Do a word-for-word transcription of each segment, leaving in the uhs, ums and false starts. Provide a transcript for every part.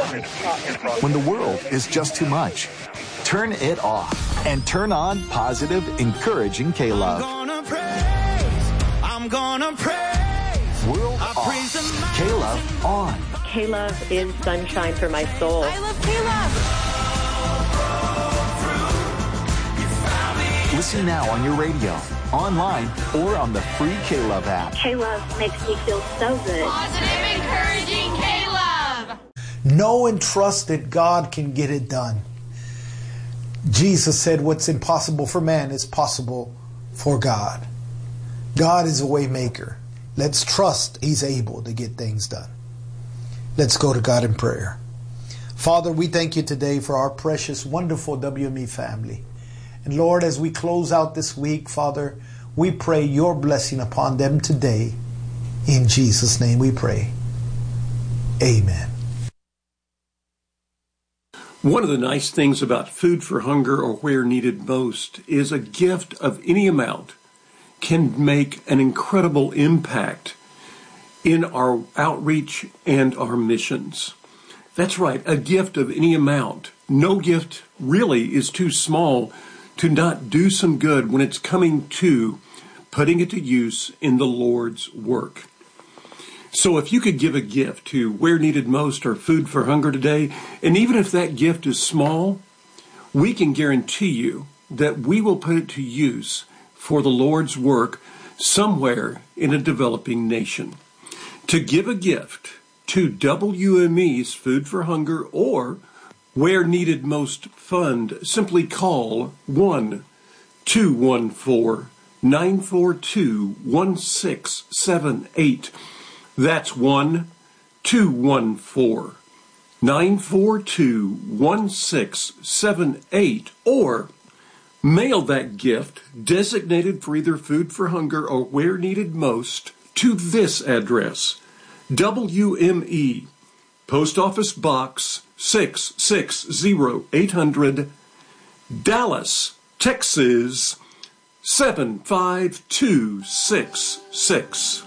When the world is just too much, turn it off and turn on positive, encouraging K-Love. I'm gonna praise, I'm gonna praise. World I off, K-Love on. K-Love is sunshine for my soul. I love K-Love. Listen now on your radio, online, or on the free K-Love app. K-Love makes me feel so good. Positive, encouraging K-Love. Know and trust that God can get it done. Jesus said what's impossible for man is possible for God. God is a way maker. Let's trust He's able to get things done. Let's go to God in prayer. Father, we thank you today for our precious, wonderful W M E family. And Lord, as we close out this week, Father, we pray your blessing upon them today. In Jesus' name we pray. Amen. One of the nice things about Food for Hunger, or Where Needed Most, is a gift of any amount can make an incredible impact in our outreach and our missions. That's right, a gift of any amount. No gift really is too small to not do some good when it's coming to putting it to use in the Lord's work. So if you could give a gift to Where Needed Most or Food for Hunger today, and even if that gift is small, we can guarantee you that we will put it to use for the Lord's work somewhere in a developing nation. To give a gift to W M E's Food for Hunger or Where Needed Most Fund, simply call one two one four, nine four two, one six seven eight. That's one two one four, nine four two, one six seven eight. Or mail that gift designated for either Food for Hunger or Where Needed Most to this address: W M E, Post Office Box six six zero eight hundred, Dallas, Texas seven five two six six.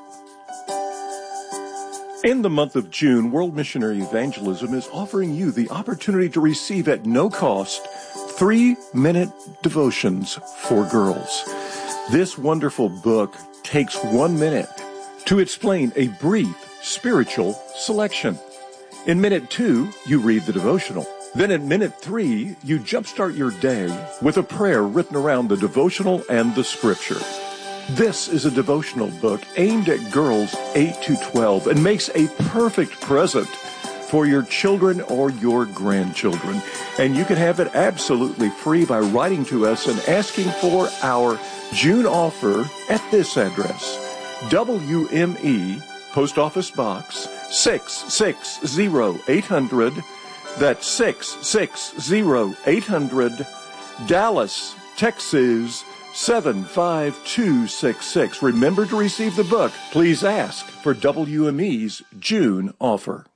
In the month of June, World Missionary Evangelism is offering you the opportunity to receive at no cost three-minute devotions for girls. This wonderful book takes one minute to explain a brief spiritual selection. In minute two, you read the devotional. Then in minute three, you jumpstart your day with a prayer written around the devotional and the scripture. This is a devotional book aimed at girls eight to twelve and makes a perfect present for your children or your grandchildren. And you can have it absolutely free by writing to us and asking for our June offer at this address: W M E, Post Office Box six six zero eight hundred. That's six six zero eight hundred, Dallas, Texas seven five two six six. Remember to receive the book. Please ask for W M E's June offer.